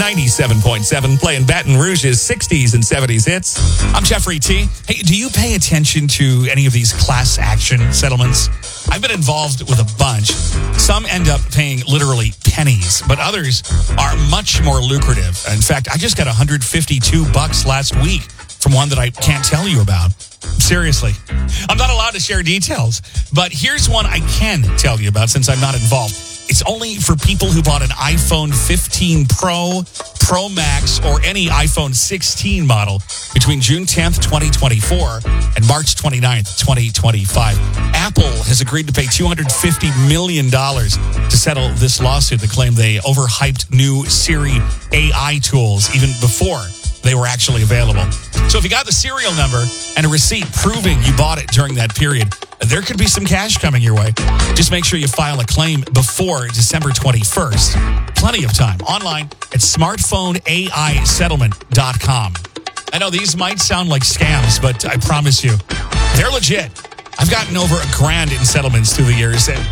97.7, playing Baton Rouge's 60s and 70s hits. I'm Jeffrey T. Hey, do you pay attention to any of these class action settlements? I've been involved with a bunch. Some end up paying literally pennies, but others are much more lucrative. In fact, I just got $152 last week from one that I can't tell you about. Seriously. I'm not allowed to share details, but here's one I can tell you about since I'm not involved. It's only for people who bought an iPhone 15 Pro, Pro Max, or any iPhone 16 model between June 10th, 2024 and March 29th, 2025. Apple has agreed to pay $250 million to settle this lawsuit that claimed they overhyped new Siri AI tools even before they were actually available. So if you got the serial number and a receipt proving you bought it during that period, there could be some cash coming your way. Just make sure you file a claim before December 21st. Plenty of time. Online at smartphoneaisettlement.com. I know these might sound like scams, but I promise you, they're legit. I've gotten over $1,000 in settlements through the years, and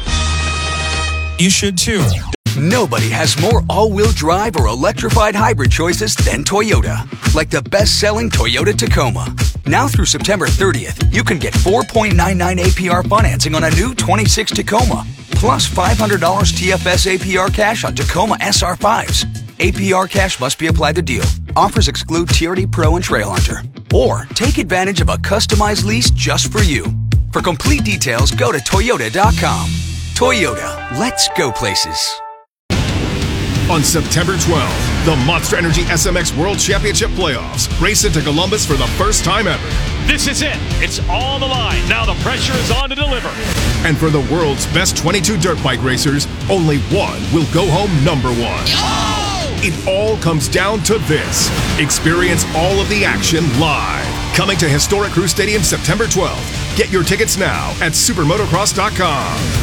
you should too. Nobody has more all-wheel drive or electrified hybrid choices than Toyota. Like the best-selling Toyota Tacoma. Now through September 30th, you can get 4.99 APR financing on a new 26 Tacoma, plus $500 TFS APR cash on Tacoma SR5s. APR cash must be applied to deal. Offers exclude TRD Pro and Trail Hunter. Or take advantage of a customized lease just for you. For complete details, go to Toyota.com. Toyota, let's go places. On September 12th, the Monster Energy SMX World Championship Playoffs race into Columbus for the first time ever. This is it. It's on the line. Now the pressure is on to deliver. And for the world's best 22 dirt bike racers, only one will go home number one. Oh! It all comes down to this. Experience all of the action live. Coming to Historic Crew Stadium September 12th. Get your tickets now at supermotocross.com.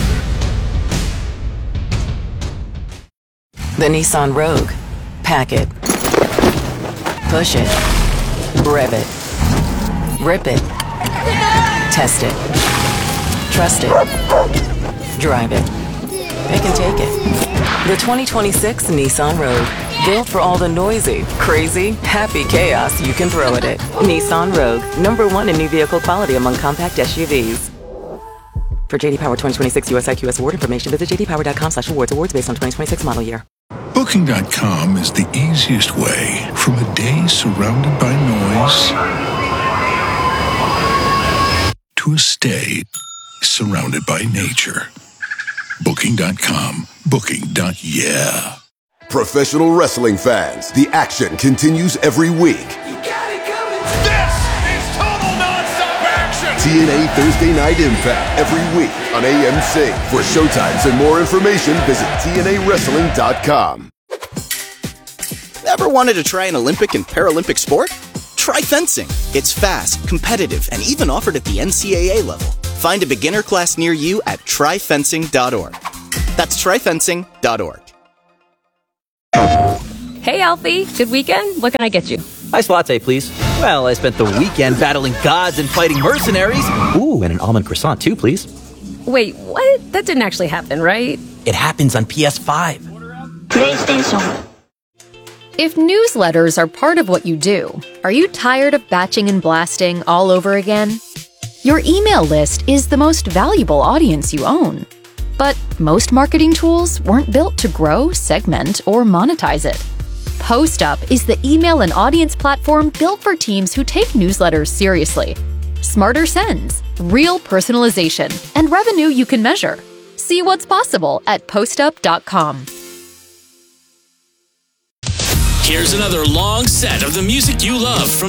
The Nissan Rogue. Pack it. Push it. Rev it. Rip it. Test it. Trust it. Drive it. Pick and take it. The 2026 Nissan Rogue. Built for all the noisy, crazy, happy chaos you can throw at it. Nissan Rogue. #1 in new vehicle quality among compact SUVs. For JD Power 2026 US IQS award information, visit jdpower.com/awards. Awards based on 2026 model year. Booking.com is the easiest way from a day surrounded by noise to a stay surrounded by nature. Booking.com. Booking.yeah. Professional wrestling fans, the action continues every week. This is total nonstop action. TNA Thursday Night Impact every week on AMC. For showtimes and more information, visit TNAWrestling.com. Ever wanted to try an Olympic and Paralympic sport? Try fencing. It's fast, competitive, and even offered at the NCAA level. Find a beginner class near you at tryfencing.org. That's tryfencing.org. Hey, Alfie. Good weekend? What can I get you? Iced latte, please. Well, I spent the weekend battling gods and fighting mercenaries. Ooh, and an almond croissant, too, please. Wait, what? That didn't actually happen, right? It happens on PS5. PlayStation. If newsletters are part of what you do, are you tired of batching and blasting all over again? Your email list is the most valuable audience you own. But most marketing tools weren't built to grow, segment, or monetize it. PostUp is the email and audience platform built for teams who take newsletters seriously. Smarter sends, real personalization, and revenue you can measure. See what's possible at postup.com. Here's another long set of the music you love from